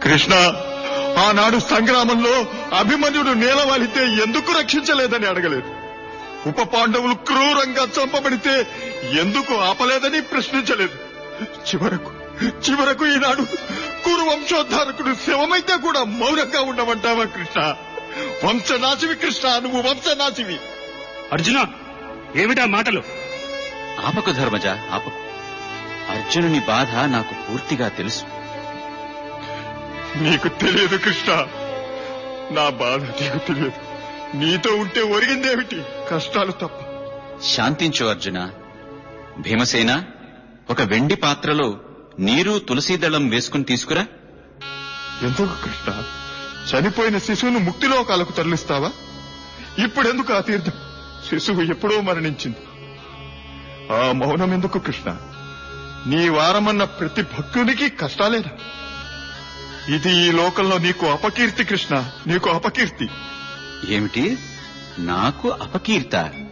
కృష్ణ, ఆనాడు సంగ్రామంలో అభిమన్యుడు నేలవాలితే ఎందుకు రక్షించలేదని అడగలేదు. ఉప పాండవులు క్రూరంగా చంపబడితే ఎందుకు ఆపలేదని ప్రశ్నించలేదు. చివరకు ఈనాడు కురు వంశోద్ధారకుడు శవమైతే కూడా మౌనంగా ఉండమంటావా కృష్ణ? వంశనాశివి కృష్ణ, నువ్వు వంశనాశివి. అర్జున, ఏమిటా మాటలు? ఆపకు ధర్మజ, ఆపకు. అర్జునుని బాధ నాకు పూర్తిగా తెలుసు. నీకు తెలియదు కృష్ణ, నా బాధ నీకు తెలియదు. నీతో ఉంటే ఒరిగిందేమిటి? కష్టాలు తప్ప. శాంతించు అర్జున. భీమసేన, ఒక వెండి పాత్రలో నీరు తులసీదళం వేసుకుని తీసుకురా. ఎందుకు కృష్ణ? చనిపోయిన శిశువును ముక్తిలోకాలకు తరలిస్తావా? ఇప్పుడెందుకు ఆ తీర్థం? శిశువు ఎప్పుడో మరణించింది. ఆ మౌనం ఎందుకు కృష్ణ? నీ వారమన్న ప్రతి భక్తునికి కష్టాలేనా? ఇది ఈ లోకంలో నీకు అపకీర్తి కృష్ణ, నీకు అపకీర్తి. ఏమిటి? నాకు అపకీర్త?